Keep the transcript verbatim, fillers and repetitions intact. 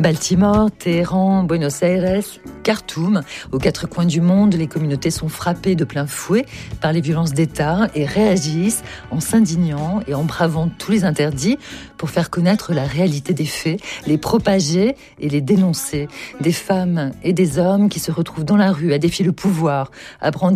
Baltimore, Téhéran, Buenos Aires, Khartoum, aux quatre coins du monde, les communautés sont frappées de plein fouet par les violences d'État et réagissent en s'indignant et en bravant tous les interdits pour faire connaître la réalité des faits, les propager et les dénoncer. Des femmes et des hommes qui se retrouvent dans la rue à défier le pouvoir, à brandir